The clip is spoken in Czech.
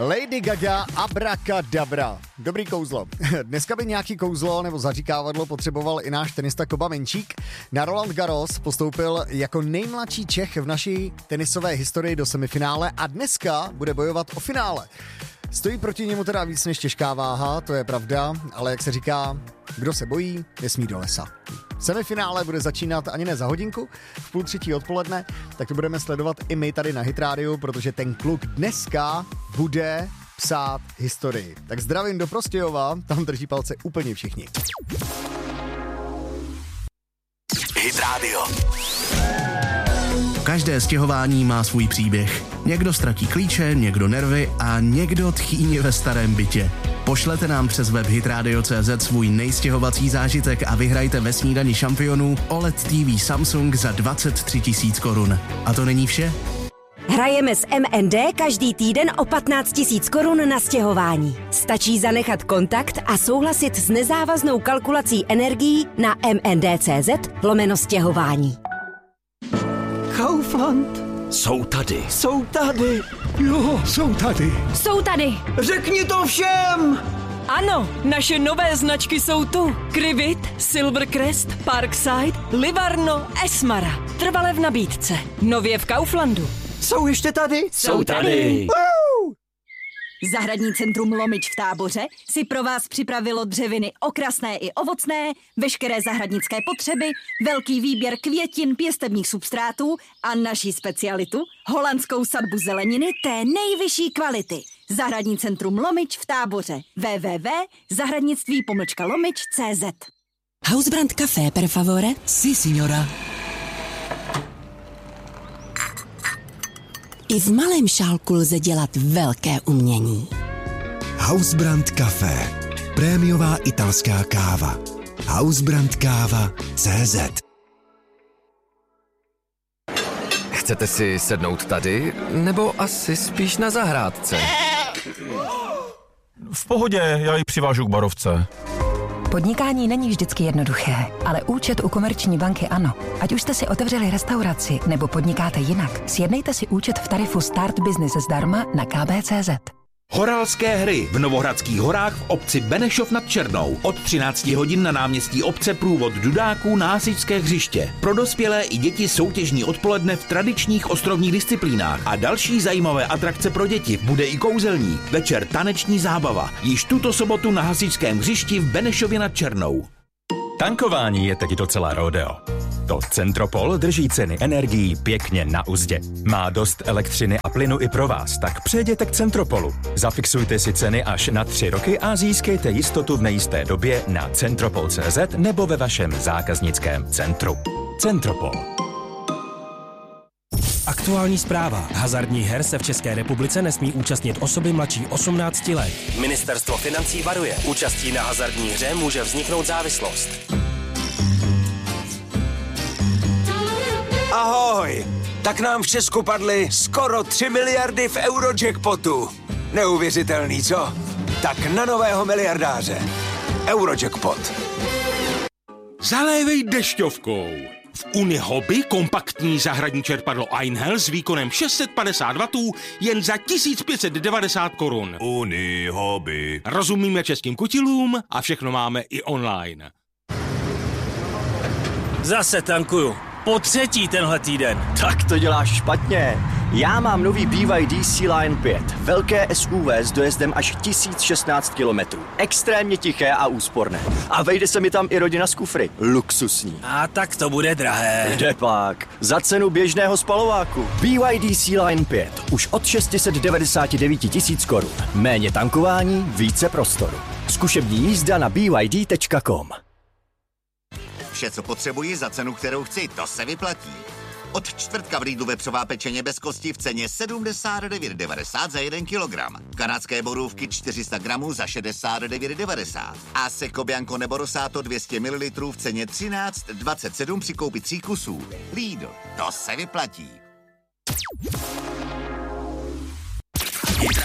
Lady Gaga Abracadabra. Dobrý kouzlo. Dneska by nějaký kouzlo nebo zaříkávadlo potřeboval i náš tenista Kuba Menčík. Na Roland Garros postoupil jako nejmladší Čech v naší tenisové historii do semifinále a dneska bude bojovat o finále. Stojí proti němu teda víc než těžká váha, to je pravda, ale jak se říká, kdo se bojí, nesmí do lesa. Semifinále bude začínat ani ne za hodinku, v 2:30 odpoledne, tak to budeme sledovat i my tady na Hit Radio, protože ten kluk dneska bude psát historii. Tak zdravím do Prostějova, tam drží palce úplně všichni. Hit Radio. Každé stěhování má svůj příběh. Někdo ztratí klíče, někdo nervy a někdo tchýně ve starém bytě. Pošlete nám přes web hitradio.cz svůj nejstěhovací zážitek a vyhrajte ve snídani šampionů OLED TV Samsung za 23 000 korun. A to není vše? Hrajeme s MND každý týden o 15 000 korun na stěhování. Stačí zanechat kontakt a souhlasit s nezávaznou kalkulací energií na mnd.cz/stěhování. Kaufland. Jsou tady. Jsou tady. Jo, jsou tady. Jsou tady. Řekni to všem. Ano, naše nové značky jsou tu. Krivit, Silvercrest, Parkside, Livarno, Esmara. Trvale v nabídce. Nově v Kauflandu. Jsou ještě tady? Jsou tady. Zahradní centrum Lomič v Táboře si pro vás připravilo dřeviny okrasné i ovocné, veškeré zahradnické potřeby, velký výběr květin, pěstebních substrátů a naší specialitu, holandskou sadbu zeleniny té nejvyšší kvality. Zahradní centrum Lomič v Táboře. www.zahradnictví-lomič.cz. Hausbrand Café, per favore? Sí, signora. I v malém šálku lze dělat velké umění. Hausbrand Café. Prémiová italská káva. Hausbrandkáva.cz. Chcete si sednout tady, nebo asi spíš na zahrádce? V pohodě, já ji přivážu k barovce. Podnikání není vždycky jednoduché, ale účet u Komerční banky ano. Ať už jste si otevřeli restauraci nebo podnikáte jinak, sjednejte si účet v tarifu Start Business zdarma na kb.cz. Horálské hry v Novohradských horách v obci Benešov nad Černou. Od 13 hodin na náměstí obce průvod dudáků na hasičské hřiště. Pro dospělé i děti soutěžní odpoledne v tradičních ostrovních disciplínách a další zajímavé atrakce pro děti. Bude i kouzelník, večer taneční zábava. Již tuto sobotu na hasičském hřišti v Benešově nad Černou. Tankování je teď docela rodeo. To Centropol drží ceny energií pěkně na uzdě. Má dost elektřiny a plynu i pro vás, tak přejděte k Centropolu. Zafixujte si ceny až na 3 roky a získejte jistotu v nejisté době na centropol.cz nebo ve vašem zákaznickém centru. Centropol. Aktuální zpráva. Hazardních her se v České republice nesmí účastnit osoby mladší 18 let. Ministerstvo financí varuje. Účastí na hazardní hře může vzniknout závislost. Ahoj! Tak nám v Česku padly skoro 3 miliardy v Eurojackpotu. Neuvěřitelný, co? Tak na nového miliardáře. Eurojackpot. Zalévej dešťovkou. V Unihobby kompaktní zahradní čerpadlo Einhell s výkonem 650 W jen za 1590 korun. Unihobby. Rozumíme českým kutilům a všechno máme i online. Zase tankuju. Po 3. tenhle týden. Tak to děláš špatně. Já mám nový BYD Sea-Line 5. Velké SUV s dojezdem až 1016 km. Extrémně tiché a úsporné. A vejde se mi tam i rodina z kufry. Luxusní. A tak to bude drahé. Kde pak? Za cenu běžného spalováku. BYD Sea-Line 5. Už od 699 000 korun. Méně tankování, více prostoru. Zkušební jízda na byd.com. Vše, co potřebuji za cenu, kterou chci, to se vyplatí. Od čtvrtka v Lidlu vepřová pečeně bez kosti v ceně 79,90 za 1 kilogram. Kanadské borůvky 400 gramů za 69,90. A Seco Bianco nebo Rosato 200 ml v ceně 13,27 při koupi 3 kusů. Lidl, to se vyplatí.